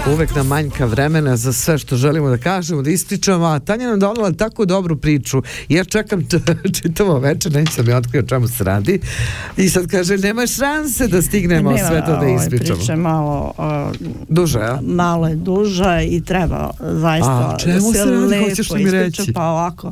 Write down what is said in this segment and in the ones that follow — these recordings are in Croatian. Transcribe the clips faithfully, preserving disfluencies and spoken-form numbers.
uvek nam manjka vremena za sve što želimo da kažemo, da ispričamo, a Tanja nam donela tako dobru priču. Ja čekam čitavo večer, neće mi otkrio čemu se radi. I sad kaže, nema šanse da stignemo Nema, sve to da ispričamo. Priča malo uh, duže, a? Malo je duža i treba zaista a, čemu da se, se radi, lepo hoćeš mi reći? Pa ovako,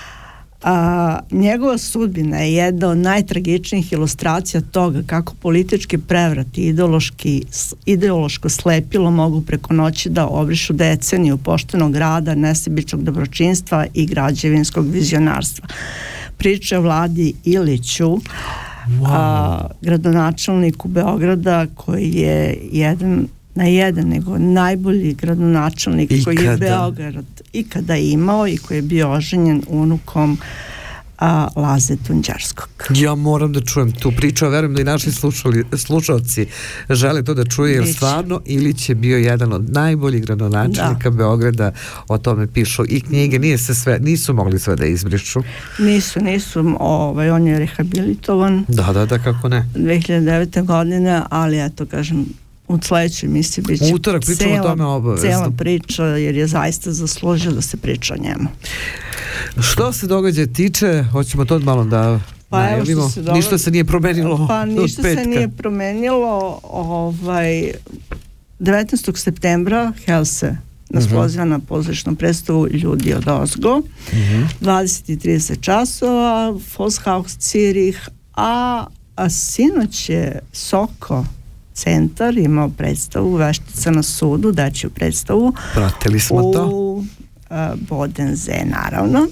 a, njegova sudbina je jedna od najtragičnijih ilustracija toga kako politički prevrat i ideološki, ideološko slepilo mogu preko noći da obrišu deceniju poštenog rada, nesebičnog dobročinstva i građevinskog vizionarstva. Priča o Vladi Iliću, wow. a, gradonačelniku Beograda, koji je jedan na jedan, nego najbolji gradonačelnik I koji kada? je Beograd ikada imao i koji je bio oženjen unukom a, Laze Tunđerskog. Ja moram da čujem tu priču, a verujem da i naši slušali, slušalci žele to da čuje, jer stvarno Ilić je bio jedan od najboljih gradonačelnika da. Beograda, o tome pišu i knjige, nije se sve, nisu mogli sve da izbrišu. Nisu, nisu, ovaj, on je rehabilitovan. Da, da, da, kako ne. dve hiljade devete. godine, ali eto, kažem, u sledećoj emisiji bit će utorak pričamo o tome obavezno. Cela priča, jer je zaista zaslužio da se priča o njemu. Što se događaja tiče, hoćemo to malo da pa najavimo. Se događa, ništa se nije promenilo. Pa ništa se nije promenilo. Ovaj, devetnaestog septembra Helse nas uh-huh. poziva na pozorišnu predstavu Ljudi od ozgo. Uh-huh. dvadeset i trideset časova, Volkshaus Zürich, a, a sinoć je Soko centar imao predstavu Veštica na sudu, dečju predstavu. Pratili smo u, to. U uh, Bodenze, naravno.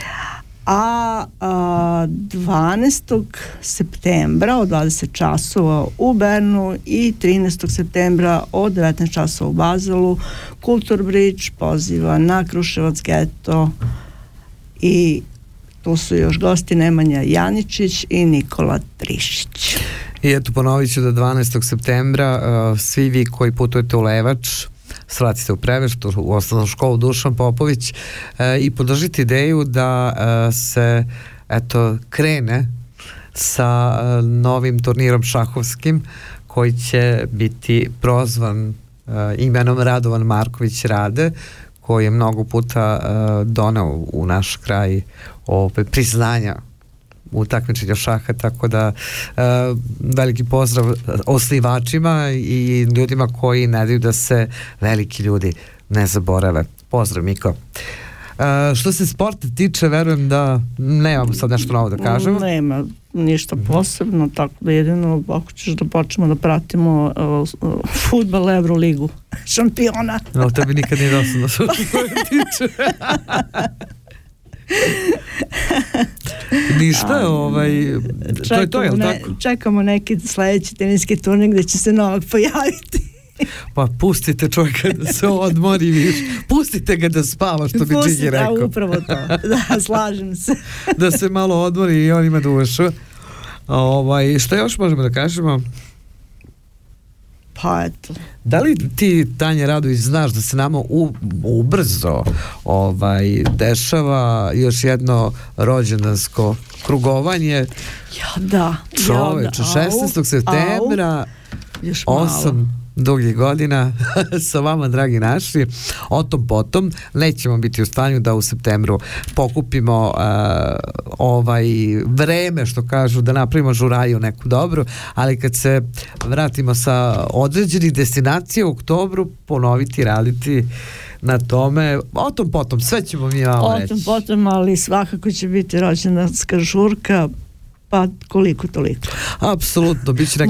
A uh, dvanaestog septembra od dvadeset časova u Bernu i trinaestog septembra od devetnaest časova u Bazelu Kultur Bridge poziva na Kruševac geto i tu su još gosti Nemanja Janičić i Nikola Trišić. I eto, ponovit ću da dvanaestog septembra uh, svi vi koji putujete u Levač, svratite u Preveštu, u osnovnu školu Dušan Popović uh, i podržite ideju da uh, se eto krene sa uh, novim turnirom šahovskim koji će biti prozvan uh, imenom Radovan Marković Rade, koji je mnogo puta uh, doneo u naš kraj ove priznanja u takmičenju šaha, tako da uh, veliki pozdrav osnivačima i ljudima koji ne daju da se veliki ljudi ne zaborave. Pozdrav, Miko. Uh, što se sporta tiče, verujem da nemam sad nešto novo da kažem. Nema ništa posebno, tako da jedino ako ćeš da počnemo da pratimo uh, uh, fudbal Euroligu šampiona. No, tebi nikad nije dosadno što se tiče. Ništa, ovaj to je to, je li tako? Čekamo neki sledeći teniski turnir gde će se Novak pojaviti. Pa pustite čovjeka da se odmori više. Pustite ga da spava, što bi Đigi rekao. Pustite, upravo to. Da, slažem se. Da se malo odmori i on ima dušu. Ovaj, što još možemo da kažemo? Pa eto. Da li ti, Tanja Radović, znaš da se nama u, ubrzo ovaj, dešava još jedno rođendansko krugovanje? Ja da. Čoveče, šesnaestog septembra, osam dugih godina sa vama, dragi naši. O tom potom nećemo biti u stanju da u septembru pokupimo uh, ovaj vreme, što kažu, da napravimo žuraju neku dobru, ali kad se vratimo sa određenih destinacija u oktobru, ponoviti, raditi na tome. O tom potom, sve ćemo mi malo reći. O tom potom, ali svakako će biti rođendanska žurka, pa koliko toliko. Apsolutno, bit će